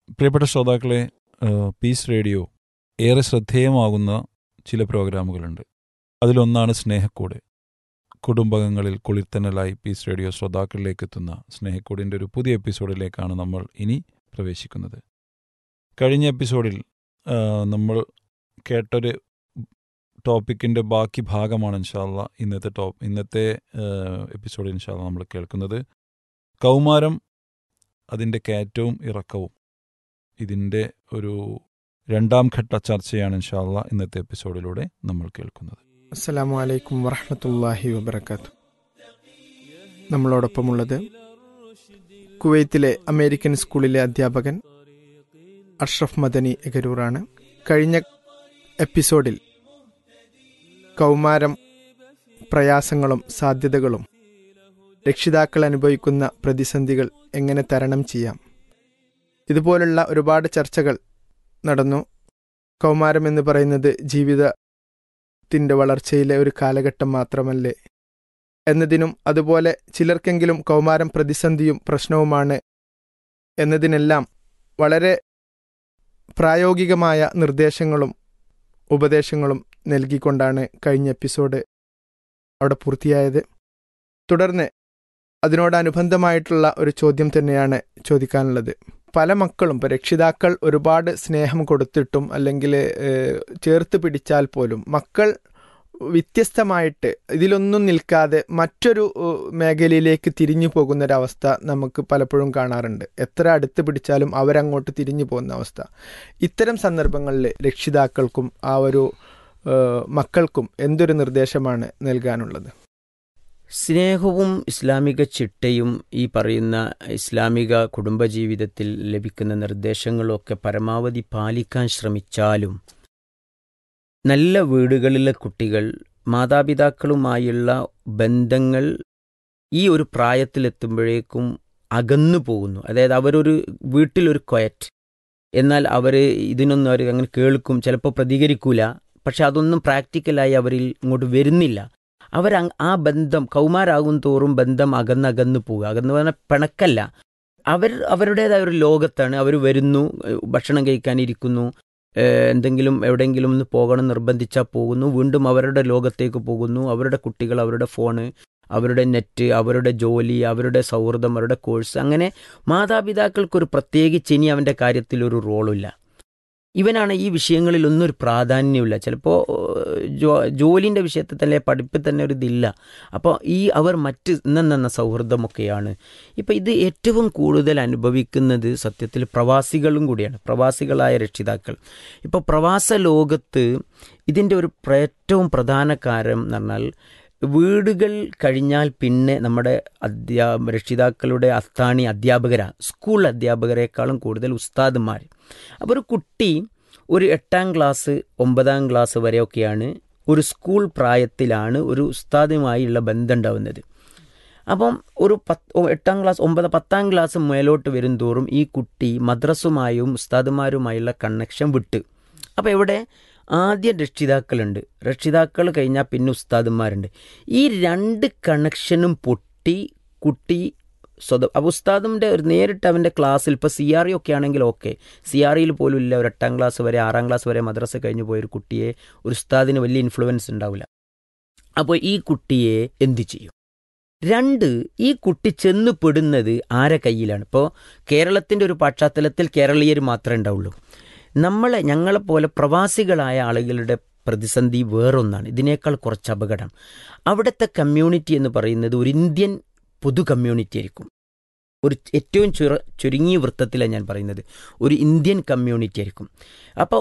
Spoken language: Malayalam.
പ്രിയപ്പെട്ട ശ്രോതാക്കളെ, പീസ് റേഡിയോ ഏറെ ശ്രദ്ധേയമാകുന്ന ചില പ്രോഗ്രാമുകളുണ്ട്. അതിലൊന്നാണ് സ്നേഹക്കൂട്. കുടുംബങ്ങളിൽ കുളിർത്തനലായി പീസ് റേഡിയോ ശ്രോതാക്കളിലേക്ക് എത്തുന്ന സ്നേഹക്കൂടിൻ്റെ ഒരു പുതിയ എപ്പിസോഡിലേക്കാണ് നമ്മൾ ഇനി പ്രവേശിക്കുന്നത്. കഴിഞ്ഞ എപ്പിസോഡിൽ നമ്മൾ കേട്ടൊരു ടോപ്പിക്കിൻ്റെ ബാക്കി ഭാഗമാണ് ഇൻഷാല്ലാ ഇന്നത്തെ എപ്പിസോഡിൽ ഇൻഷാല്ലാ നമ്മൾ കേൾക്കുന്നത്. കൗമാരം, അതിൻ്റെ കയറ്റവും ഇറക്കവും. ഇതിൻ്റെ ഒരു രണ്ടാം ഘട്ട ചർച്ചയാണ് ഇൻഷാല്ലാ ഇന്നത്തെ എപ്പിസോഡിലൂടെ നമ്മൾ കേൾക്കുന്നത്. അസ്സലാമു അലൈക്കും വറഹ്മത്തുള്ളാഹി വബറകാതുഹു. നമ്മളോടൊപ്പമുള്ളത് കുവൈത്തിലെ അമേരിക്കൻ സ്കൂളിലെ അധ്യാപകൻ അഷ്റഫ് മദനി എഗരൂറാണ്. കഴിഞ്ഞ എപ്പിസോഡിൽ കൗമാരം, പ്രയാസങ്ങളും സാധ്യതകളും, രക്ഷിതാക്കൾ അനുഭവിക്കുന്ന പ്രതിസന്ധികൾ എങ്ങനെ തരണം ചെയ്യാം, ഇതുപോലുള്ള ഒരുപാട് ചർച്ചകൾ നടന്നു. കൗമാരം എന്ന് പറയുന്നത് ജീവിതത്തിൻ്റെ വളർച്ചയിലെ ഒരു കാലഘട്ടം മാത്രമല്ലേ എന്നതിനും, അതുപോലെ ചിലർക്കെങ്കിലും കൗമാരം പ്രതിസന്ധിയും പ്രശ്നവുമാണ് എന്നതിനെല്ലാം വളരെ പ്രായോഗികമായ നിർദ്ദേശങ്ങളും ഉപദേശങ്ങളും നൽകിക്കൊണ്ടാണ് കഴിഞ്ഞ എപ്പിസോഡ് അവിടെ പൂർത്തിയായത്. തുടർന്ന് അതിനോടനുബന്ധമായിട്ടുള്ള ഒരു ചോദ്യം തന്നെയാണ് ചോദിക്കാനുള്ളത്. പല മക്കളും, ഇപ്പോൾ രക്ഷിതാക്കൾ ഒരുപാട് സ്നേഹം കൊടുത്തിട്ടും അല്ലെങ്കിൽ ചേർത്ത് പിടിച്ചാൽ പോലും മക്കൾ വ്യത്യസ്തമായിട്ട് ഇതിലൊന്നും നിൽക്കാതെ മറ്റൊരു മേഖലയിലേക്ക് തിരിഞ്ഞു പോകുന്നൊരവസ്ഥ നമുക്ക് പലപ്പോഴും കാണാറുണ്ട്. എത്ര അടുത്ത് പിടിച്ചാലും അവരങ്ങോട്ട് തിരിഞ്ഞു പോകുന്ന അവസ്ഥ. ഇത്തരം സന്ദർഭങ്ങളിൽ രക്ഷിതാക്കൾക്കും ആ ഒരു മക്കൾക്കും എന്തൊരു നിർദ്ദേശമാണ് നൽകാനുള്ളത്? സ്നേഹവും ഇസ്ലാമിക ചിട്ടയും ഈ പറയുന്ന ഇസ്ലാമിക കുടുംബജീവിതത്തിൽ ലഭിക്കുന്ന നിർദ്ദേശങ്ങളൊക്കെ പരമാവധി പാലിക്കാൻ ശ്രമിച്ചാലും നല്ല വീടുകളിലെ കുട്ടികൾ മാതാപിതാക്കളുമായുള്ള ബന്ധങ്ങൾ ഈ ഒരു പ്രായത്തിലെത്തുമ്പോഴേക്കും അകന്നു പോകുന്നു. അതായത് അവരൊരു വീട്ടിലൊരു ക്വയറ്റ്, എന്നാൽ അവർ ഇതിനൊന്നും അവർ അങ്ങനെ കേൾക്കും, ചിലപ്പോൾ പ്രതികരിക്കൂല, പക്ഷെ അതൊന്നും പ്രാക്ടിക്കലായി അവരിൽ ഇങ്ങോട്ട് വരുന്നില്ല. ആ ബന്ധം കൗമാരാകും തോറും ബന്ധം അകന്നകന്നു പോവുക. അകന്ന് പറഞ്ഞാൽ പിണക്കല്ല, അവരുടേതായ ഒരു ലോകത്താണ്. അവർ വരുന്നു, ഭക്ഷണം കഴിക്കാനിരിക്കുന്നു, എന്തെങ്കിലും എവിടെയെങ്കിലും ഒന്ന് പോകണം നിർബന്ധിച്ചാൽ പോകുന്നു, വീണ്ടും അവരുടെ ലോകത്തേക്ക് പോകുന്നു. അവരുടെ കുട്ടികൾ, അവരുടെ ഫോണ്, അവരുടെ നെറ്റ്, അവരുടെ ജോലി, അവരുടെ സൗഹൃദം, അവരുടെ കോഴ്സ്, അങ്ങനെ മാതാപിതാക്കൾക്കൊരു പ്രത്യേകിച്ച് ഇനി അവൻ്റെ കാര്യത്തിൽ ഒരു റോളില്ല. ഇവനാണ് ഈ വിഷയങ്ങളിലൊന്നും ഒരു പ്രാധാന്യമില്ല. ചിലപ്പോൾ ജോലിൻ്റെ വിഷയത്തിൽ തന്നെ, പഠിപ്പിൽ തന്നെ ഒരു ഇതില്ല. അപ്പോൾ അവർ മറ്റ് ഇന്നെന്ന സൗഹൃദമൊക്കെയാണ്. ഇപ്പോൾ ഇത് ഏറ്റവും കൂടുതൽ അനുഭവിക്കുന്നത് സത്യത്തിൽ പ്രവാസികളും കൂടിയാണ്, പ്രവാസികളായ രക്ഷിതാക്കൾ. ഇപ്പോൾ പ്രവാസ ലോകത്ത് ഇതിൻ്റെ ഒരു ഏറ്റവും പ്രധാന കാരണം എന്ന് പറഞ്ഞാൽ, വീടുകൾ കഴിഞ്ഞാൽ പിന്നെ നമ്മുടെ രക്ഷിതാക്കളുടെ അത്താണി അധ്യാപകരാണ്, സ്കൂൾ അധ്യാപകരെക്കാളും കൂടുതൽ ഉസ്താദുമാർ. അപ്പോൾ ഒരു കുട്ടി ഒരു 8ാം ക്ലാസ് 9ാം ക്ലാസ് വരെയൊക്കെയാണ്, ഒരു സ്കൂൾ പ്രായത്തിലാണ് ഒരു ഉസ്താദുമായുള്ള ബന്ധം ഉണ്ടാവുന്നത്. അപ്പം ഒരു 8ാം ക്ലാസ് 9 10ാം ക്ലാസ് മേലോട്ട് വരും തോറും ഈ കുട്ടി മദ്രസുമായും ഉസ്താദുമാരുമായുള്ള കണക്ഷൻ വിട്ട്. അപ്പോൾ ഇവിടെ ആദ്യം രക്ഷിതാക്കൾ കഴിഞ്ഞാൽ പിന്നെ ഉസ്താദുമാരുണ്ട്. ഈ 2 കണക്ഷനും പൊട്ടി കുട്ടി അപ്പോൾ ഉസ്താദിൻ്റെ ഒരു നേരിട്ട് അവൻ്റെ ക്ലാസ്സിൽ, ഇപ്പോൾ CRE ഒക്കെ ആണെങ്കിൽ ഓക്കെ, CREയിൽ പോലും ഇല്ല, ഒരു 8ാം ക്ലാസ് വരെ 6ാം ക്ലാസ് വരെ മദ്രസ കഴിഞ്ഞ് പോയൊരു കുട്ടിയെ ഒരു ഉസ്താദിന് വലിയ ഇൻഫ്ലുവൻസ് ഉണ്ടാവില്ല. അപ്പോൾ ഈ കുട്ടിയെ എന്ത് ചെയ്യും? 2, ഈ കുട്ടി ചെന്ന് പെടുന്നത് ആരെ കയ്യിലാണ്? ഇപ്പോൾ കേരളത്തിൻ്റെ ഒരു പശ്ചാത്തലത്തിൽ കേരളീയർ മാത്രമേ ഉണ്ടാവുള്ളൂ. ഞങ്ങളെപ്പോലെ പ്രവാസികളായ ആളുകളുടെ പ്രതിസന്ധി വേറൊന്നാണ്, ഇതിനേക്കാൾ കുറച്ച് അപകടം. അവിടുത്തെ കമ്മ്യൂണിറ്റി എന്ന് പറയുന്നത് ഒരു ഇന്ത്യൻ പൊതു കമ്മ്യൂണിറ്റി ആയിരിക്കും. ഒരു ഏറ്റവും ചുരുങ്ങിയ വൃത്തത്തിലാണ് ഞാൻ പറയുന്നത്, ഒരു ഇന്ത്യൻ കമ്മ്യൂണിറ്റി ആയിരിക്കും. അപ്പോൾ